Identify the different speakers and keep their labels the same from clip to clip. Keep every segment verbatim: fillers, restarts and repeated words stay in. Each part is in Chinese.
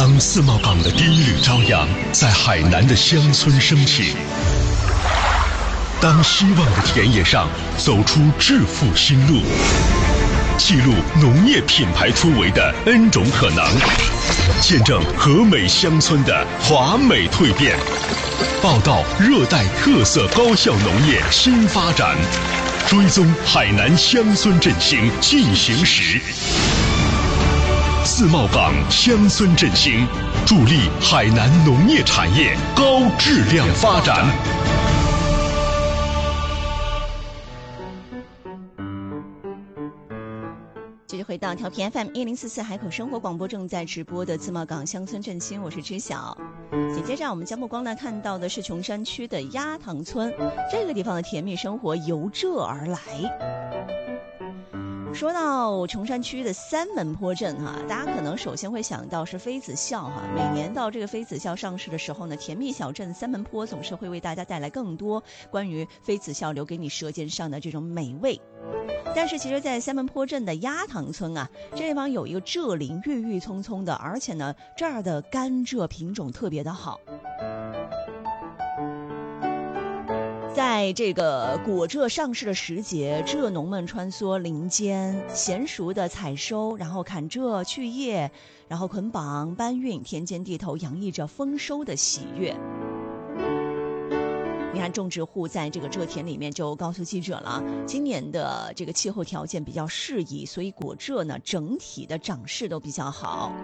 Speaker 1: 当自贸港的第一缕朝阳在海南的乡村升起，当希望的田野上走出致富新路，记录农业品牌突围的 N 种可能，见证和美乡村的华美蜕变，报道热带特色高效农业新发展，追踪海南乡村振兴进行时。自贸港乡村振兴，助力海南农业产业高质量发展。
Speaker 2: 继续回到调频 F M 一零四四海口生活广播，正在直播的自贸港乡村振兴，我是知晓。紧接着我们将目光来看到的是琼山区的鸭塘村，这个地方的甜蜜生活由这而来。说到琼山区的三门坡镇哈、啊，大家可能首先会想到是妃子笑哈、啊。每年到这个妃子笑上市的时候呢，甜蜜小镇三门坡总是会为大家带来更多关于妃子笑留给你舌尖上的这种美味。但是其实在三门坡镇的鸭塘村啊，这地方有一个蔗林郁郁葱葱的，而且呢这儿的甘蔗品种特别的好。在这个果蔗上市的时节，蔗农们穿梭林间，娴熟的采收，然后砍蔗去叶，然后捆绑搬运，田间地头洋溢着丰收的喜悦。你看种植户在这个蔗田里面就告诉记者了，今年的这个气候条件比较适宜，所以果蔗呢整体的长势都比较好。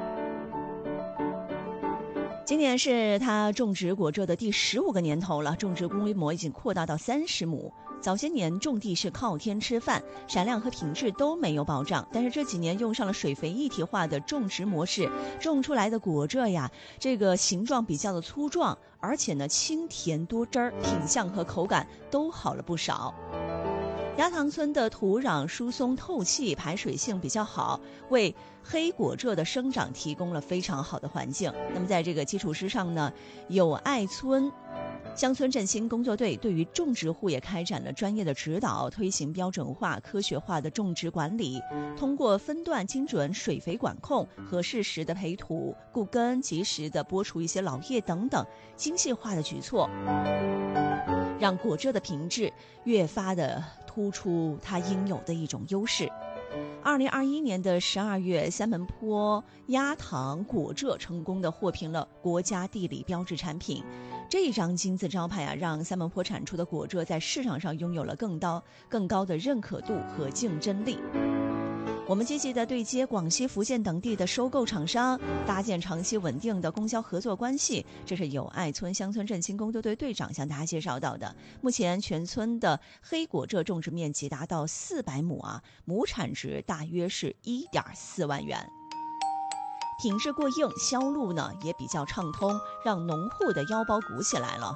Speaker 2: 今年是他种植果蔗的第十五个年头了，种植规模已经扩大到三十亩。早些年种地是靠天吃饭，产量和品质都没有保障，但是这几年用上了水肥一体化的种植模式，种出来的果蔗呀，这个形状比较的粗壮，而且呢清甜多汁儿，品相和口感都好了不少。鸭塘村的土壤疏松透气，排水性比较好，为黑果蔗的生长提供了非常好的环境。那么在这个基础之上呢，友爱村乡村振兴工作队对于种植户也开展了专业的指导，推行标准化、科学化的种植管理，通过分段精准水肥管控和适时的培土、固根、及时的拨除一些老叶等等精细化的举措，让果蔗的品质越发的突出它应有的一种优势。二零二一年的十二月，三门坡鸭塘果蔗成功的获评了国家地理标志产品。这一张金字招牌啊，让三门坡产出的果蔗在市场上拥有了更高更高的认可度和竞争力。我们积极地对接广西、福建等地的收购厂商，搭建长期稳定的供销合作关系。这是友爱村乡村振兴工作队队长向大家介绍到的。目前全村的黑果蔗种植面积达到四百亩啊，亩产值大约是一点四万元。品质过硬，销路呢也比较畅通，让农户的腰包鼓起来了。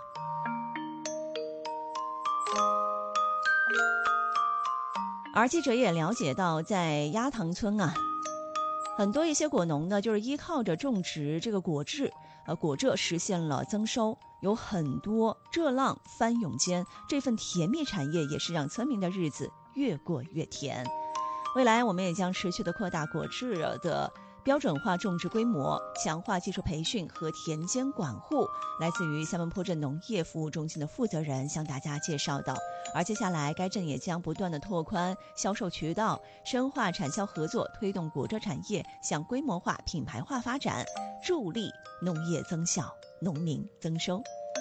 Speaker 2: 而记者也了解到，在鸭塘村啊，很多一些果农呢，就是依靠着种植这个果蔗，呃，果蔗实现了增收，有很多蔗浪翻涌间，这份甜蜜产业也是让村民的日子越过越甜。未来我们也将持续的扩大果蔗的标准化种植规模，强化技术培训和田间管护。来自于三门坡镇农业服务中心的负责人向大家介绍到，而接下来该镇也将不断的拓宽销售渠道，深化产销合作，推动果蔗产业向规模化、品牌化发展，助力农业增效，农民增收。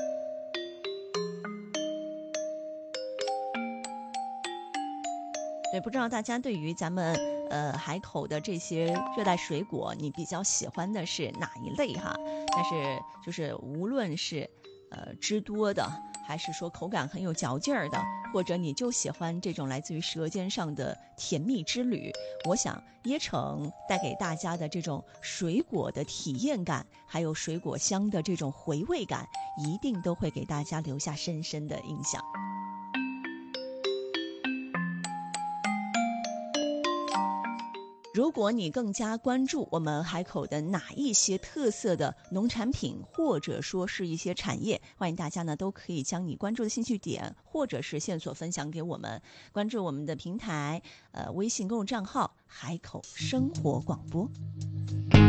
Speaker 2: 对，不知道大家对于咱们呃海口的这些热带水果，你比较喜欢的是哪一类哈？但是就是无论是呃汁多的，还是说口感很有嚼劲儿的，或者你就喜欢这种来自于舌尖上的甜蜜之旅，我想椰城带给大家的这种水果的体验感，还有水果香的这种回味感，一定都会给大家留下深深的印象。如果你更加关注我们海口的哪一些特色的农产品，或者说是一些产业，欢迎大家呢都可以将你关注的兴趣点或者是线索分享给我们。关注我们的平台，呃，微信公众账号海口生活广播。